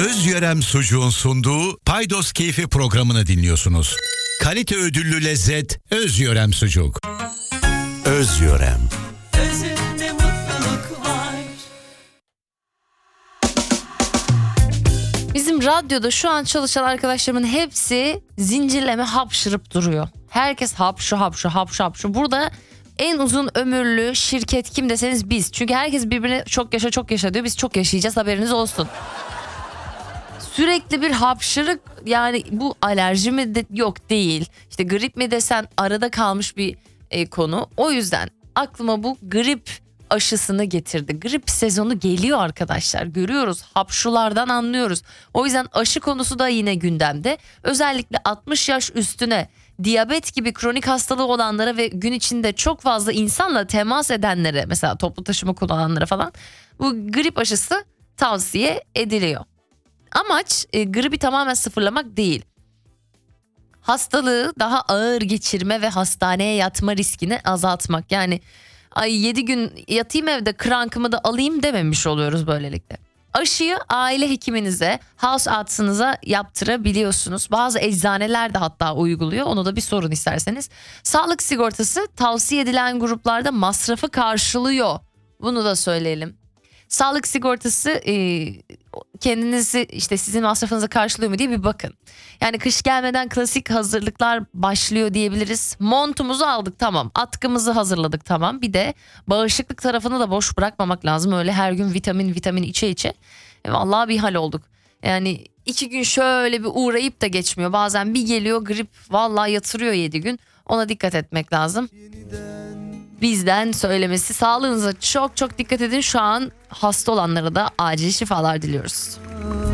Özyörem Sucuğun sunduğu Paydos Keyfi programını dinliyorsunuz. Kalite ödüllü lezzet Özyörem Sucuk. Özyörem. Özünde mutluluk var. Bizim radyoda şu an çalışan arkadaşlarımın hepsi zincirleme hapşırıp duruyor. Herkes hapşu hapşu hapşu hapşu. Burada en uzun ömürlü şirket kim deseniz biz. Çünkü herkes birbirine çok yaşa çok yaşa diyor. Biz çok yaşayacağız, haberiniz olsun. Sürekli bir hapşırık, yani bu alerji mi de yok değil. İşte grip mi desen arada kalmış bir konu. O yüzden aklıma bu grip aşısını getirdi. Grip sezonu geliyor arkadaşlar, görüyoruz, hapşulardan anlıyoruz. O yüzden aşı konusu da yine gündemde. Özellikle 60 yaş üstüne, diyabet gibi kronik hastalığı olanlara ve gün içinde çok fazla insanla temas edenlere, mesela toplu taşıma kullananlara falan bu grip aşısı tavsiye ediliyor. Amaç gribi tamamen sıfırlamak değil. Hastalığı daha ağır geçirme ve hastaneye yatma riskini azaltmak. Yani ay 7 gün yatayım evde, krankımı da alayım dememiş oluyoruz böylelikle. Aşıyı aile hekiminize, house arts'ınıza yaptırabiliyorsunuz. Bazı eczaneler de hatta uyguluyor. Onu da bir sorun isterseniz. Sağlık sigortası tavsiye edilen gruplarda masrafı karşılıyor. Bunu da söyleyelim. Sağlık sigortası kendinizi, işte sizin masrafınızı karşılıyor mu diye bir bakın. Yani kış gelmeden klasik hazırlıklar başlıyor diyebiliriz. Montumuzu aldık, tamam. Atkımızı hazırladık, tamam. Bir de bağışıklık tarafını da boş bırakmamak lazım. Öyle her gün vitamin içe. Vallahi bir hal olduk. Yani 2 gün şöyle bir uğrayıp da geçmiyor. Bazen bir geliyor grip, vallahi yatırıyor 7 gün. Ona dikkat etmek lazım. Bizden söylemesi. Sağlığınıza çok çok dikkat edin. Şu an hasta olanlara da acil şifalar diliyoruz.